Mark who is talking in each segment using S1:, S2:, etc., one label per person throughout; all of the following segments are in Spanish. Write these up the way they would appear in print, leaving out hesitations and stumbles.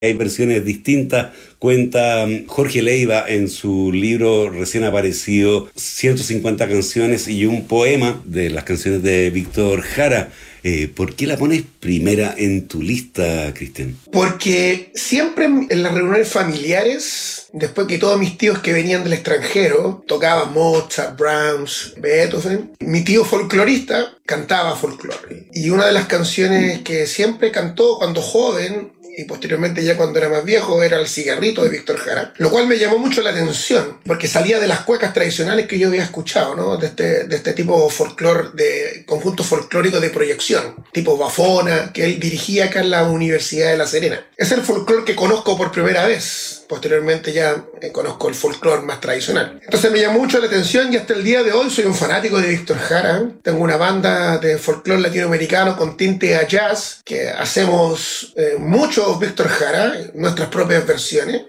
S1: Hay versiones distintas, cuenta Jorge Leiva en su libro recién aparecido 150 canciones y un poema de las canciones de Víctor Jara. ¿Por qué la pones primera en tu lista, Cristian?
S2: Porque siempre en las reuniones familiares, después que todos mis tíos que venían del extranjero tocaban Mozart, Brahms, Beethoven, mi tío folclorista cantaba folclore. Y una de las canciones que siempre cantó cuando joven y posteriormente ya cuando era más viejo era El cigarrito de Víctor Jara, lo cual me llamó mucho la atención porque salía de las cuecas tradicionales que yo había escuchado, ¿no? De este tipo folclore, de conjunto folclórico de proyección, tipo Bafona, que él dirigía acá en la Universidad de La Serena. Es el folclore que conozco por primera vez. Posteriormente ya conozco el folclore más tradicional. Entonces me llamó mucho la atención y hasta el día de hoy soy un fanático de Víctor Jara. Tengo una banda de folclore latinoamericano con tinte a jazz que hacemos mucho Víctor Jara, nuestras propias versiones.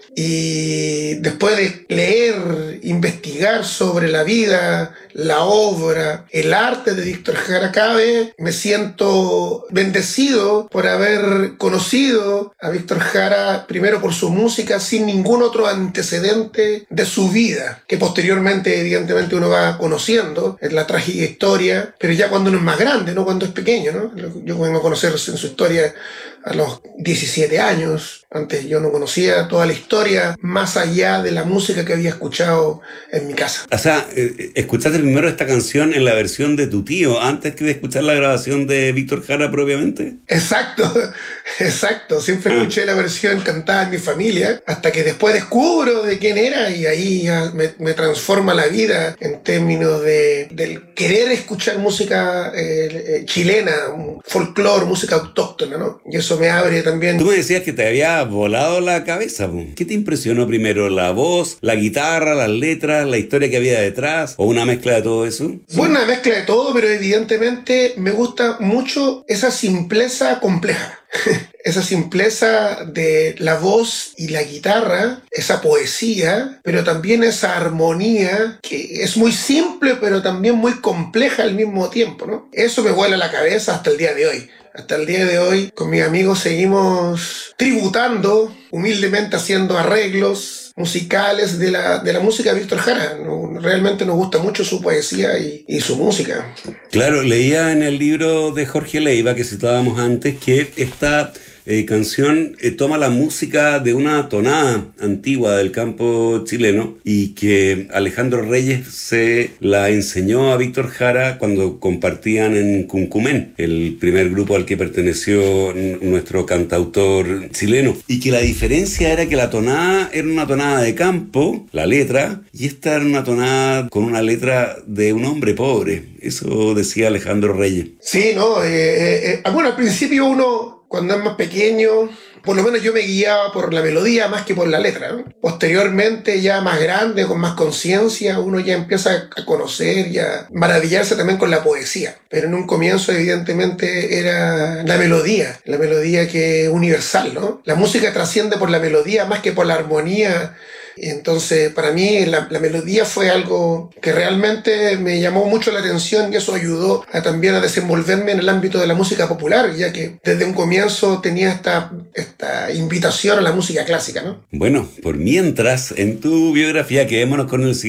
S2: Y después de leer, investigar sobre la vida, la obra, el arte de Víctor Jara, cada vez me siento bendecido por haber conocido a Víctor Jara, primero por su música, sin ningún otro antecedente de su vida, que posteriormente evidentemente uno va conociendo en la trágica historia, pero ya cuando uno es más grande, no cuando es pequeño, ¿no? Yo vengo a conocer en su historia a los 17 años. Antes yo no conocía toda la historia más allá de la música que había escuchado en mi casa.
S1: O sea, escuchaste primero esta canción en la versión de tu tío antes que de escuchar la grabación de Víctor Jara propiamente.
S2: Exacto, exacto. Siempre escuché la versión cantada en mi familia hasta que después descubro de quién era y ahí ya me transforma la vida en términos del querer escuchar música chilena, folclore, música autóctona, ¿no? Y eso me abre también.
S1: Tú me decías que te había volado la cabeza, po. ¿Qué te impresionó primero? ¿La voz, la guitarra, las letras, la historia que había detrás? ¿O una mezcla de todo eso?
S2: Bueno, una mezcla de todo, pero evidentemente me gusta mucho esa simpleza compleja. Esa simpleza de la voz y la guitarra, esa poesía, pero también esa armonía que es muy simple, pero también muy compleja al mismo tiempo, ¿no? Eso me vuela la cabeza hasta el día de hoy. Hasta el día de hoy, con mis amigos seguimos tributando, humildemente haciendo arreglos musicales de la música de Víctor Jara. Realmente nos gusta mucho su poesía y su música.
S1: Claro, leía en el libro de Jorge Leiva, que citábamos antes, que esta canción toma la música de una tonada antigua del campo chileno y que Alejandro Reyes se la enseñó a Víctor Jara cuando compartían en Cuncumén, el primer grupo al que perteneció nuestro cantautor chileno, y que la diferencia era que la tonada era una tonada de campo, la letra, y esta era una tonada con una letra de un hombre pobre. Eso decía Alejandro Reyes.
S2: Sí, ¿no? Bueno, al principio uno, cuando es más pequeño, por lo menos yo me guiaba por la melodía más que por la letra, ¿no? Posteriormente, ya más grande, con más conciencia, uno ya empieza a conocer y a maravillarse también con la poesía. Pero en un comienzo, evidentemente, era la melodía que es universal, ¿no? La música trasciende por la melodía más que por la armonía. Entonces, para mí, la melodía fue algo que realmente me llamó mucho la atención y eso ayudó también a desenvolverme en el ámbito de la música popular, ya que desde un comienzo tenía esta invitación a la música clásica, ¿no?
S1: Bueno, por mientras, en tu biografía, quedémonos con el